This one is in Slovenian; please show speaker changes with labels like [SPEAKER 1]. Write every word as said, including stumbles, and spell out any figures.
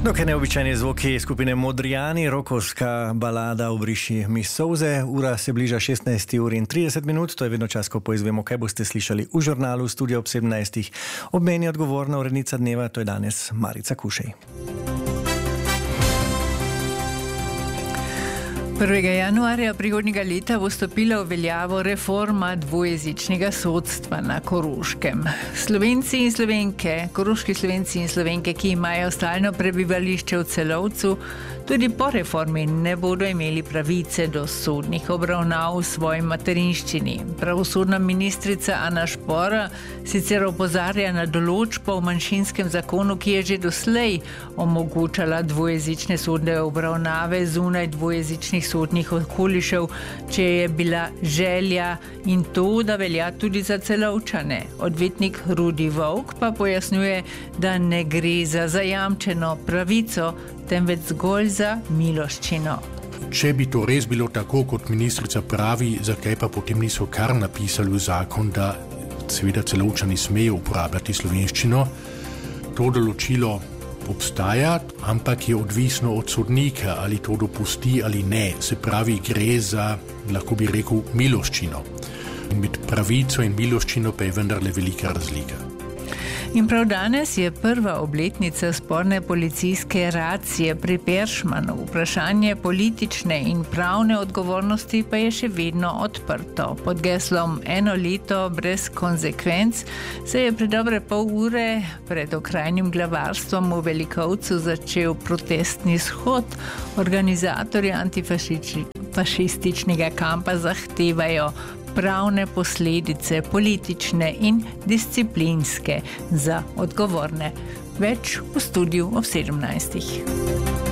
[SPEAKER 1] Dokaj neobičajni zvoki skupine Modrijani, rokovska balada Obriši mi solze. Ura se bliža šestnajsti uri in trideset minut, to je vedno čas, ko poizvemo, kaj boste slišali v žurnalu Studio ob sedemnajstih. Ob meni odgovorna urednica dneva, to je danes Marica Kušej.
[SPEAKER 2] prvega januarja prihodnjega leta bo stopila v veljavo reforma dvojezičnega sodstva na Koroškem. Slovenci in Slovenke, koroški Slovenci in Slovenke, ki imajo stalno prebivališče v Celovcu, tudi po reformi ne bodo imeli pravice do sodnih obravnav v svoji materinščini. Pravosodna ministrica Ana Špora sicer opozarja na določbo v manjšinskem zakonu, ki je že doslej omogočala dvojezične sodne obravnave zunaj dvojezičnih sodnih okolišev, če je bila želja, in to, da velja tudi za Celovčane. Odvetnik Rudi Volk pa pojasnjuje, da ne gre za zajamčeno pravico, temveč zgolj za miloščino.
[SPEAKER 3] Če bi to res bilo tako, kot ministrica pravi, zakaj pa potem niso kar napisali v zakon, da seveda Celovčani smejo uporabljati slovenščino. To določilo obstaja, ampak je odvisno od sodnika, ali to dopusti ali ne. Se pravi, gre za, lahko bi rekel, miloščino. In med pravico in miloščino pa je vendarle velika razlika.
[SPEAKER 2] In prav danes je prva obletnica sporne policijske racije pri Peršmanu. Vprašanje politične in pravne odgovornosti pa je še vedno odprto. Pod geslom Eno leto brez konsekvenc se je pred dobre pol ure pred okrajnim glavarstvom v Velikovcu začel protestni shod. Organizatorji antifašističnega kampa zahtevajo pravne posledice, politične in disciplinske, za odgovorne. Več v studiu ob sedemnajstih.